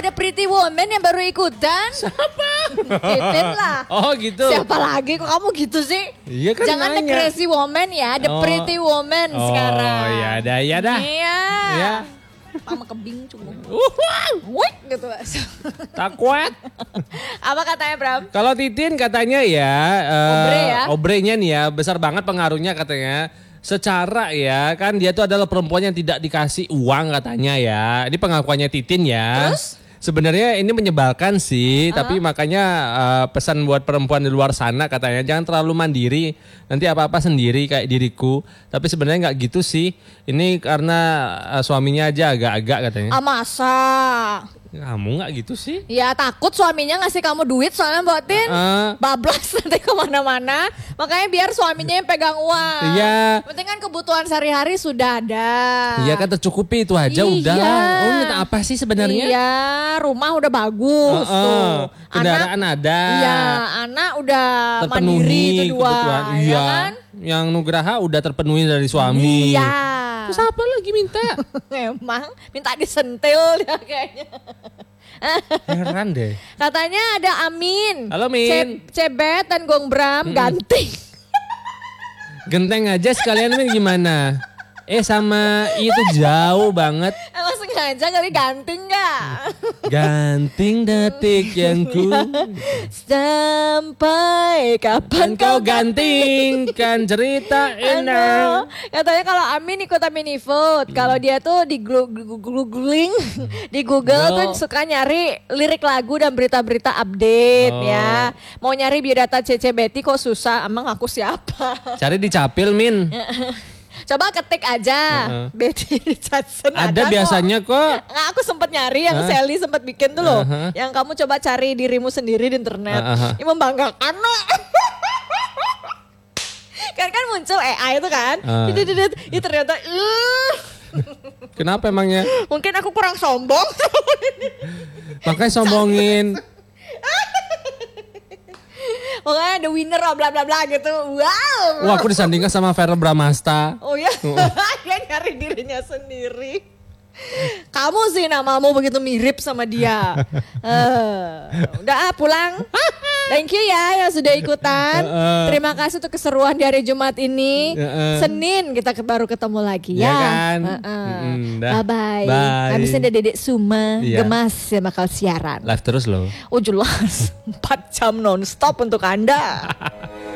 ada Pretty Woman yang baru ikutan. Siapa? Titin lah. Oh gitu. Siapa lagi kok kamu gitu sih? Iya kan Jangan The nanya. Crazy Woman ya, The Pretty Woman sekarang. Oh ya dah. Iya. Ya. Sama kebing cuma. Wih gitu. Tak kuat. Apa katanya Bram? Kalau Titin katanya ya, Obre ya? obrenya nih ya besar banget pengaruhnya katanya. Secara ya kan dia tuh adalah perempuan yang tidak dikasih uang katanya ya. Ini pengakuannya Titin ya. Terus? Sebenarnya ini menyebalkan sih, tapi makanya pesan buat perempuan di luar sana katanya jangan terlalu mandiri, nanti apa-apa sendiri kayak diriku. Tapi sebenarnya nggak gitu sih, ini karena suaminya aja agak-agak katanya. Ah masa? Kamu nggak gitu sih? Ya takut suaminya ngasih kamu duit soalnya Mbak Tin. Bablas nanti kemana-mana. Makanya biar suaminya yang pegang uang. Iya. Penting kan kebutuhan sehari-hari sudah ada. Iya kan tercukupi itu aja Iya. udah. Oh minta apa sih sebenarnya? Iya, rumah udah bagus tuh. Kendaraan ada. Iya, anak udah Terpenuhi mandiri itu dua. kebutuhan. Ya Iya. kan? Yang Nugraha udah terpenuhi dari suami. Iya. Terus apa lagi minta? Emang minta disentil dia kayaknya. Heran deh. Katanya ada Amin. Halo, Min. Cebet dan Gong Bram ganti. Genteng aja sekalian Min gimana? Sama itu jauh banget. Emang sengaja kali ganting nggak? Ganting detik yang ku Sampai kapan kau gantingkan cerita enak. Katanya kalau Amin ikut Amin Food. Kalau dia tuh di googling di Google tuh suka nyari lirik lagu dan berita-berita update ya. Mau nyari biodata Cece Betty kok susah. Emang aku siapa? Cari di Capil Min. Coba ketik aja Betty Richardson. Ada biasanya kok. Nggak, aku sempet nyari yang Sally sempet bikin tuh loh. Yang kamu coba cari dirimu sendiri di internet. Ini membanggakan loh. kan muncul AI itu kan. Ini ternyata Kenapa emangnya? mungkin aku kurang sombong. Makanya sombongin. Pokoknya the winner bla bla bla gitu. Wow. Wah aku disandingkan sama Verrell Bramasta. Oh ya. Dia nyari dirinya sendiri. Kamu sih namamu begitu mirip sama dia. Udah pulang. Thank you ya yang sudah ikutan. Terima kasih untuk keseruan di hari Jumat ini. Senin kita baru ketemu lagi ya. Iya kan? Bye-bye. Bye. Habisnya ada Dedek Suma. Iya. Gemas ya bakal siaran. Live terus loh. Oh jelas. 4 jam non stop untuk Anda.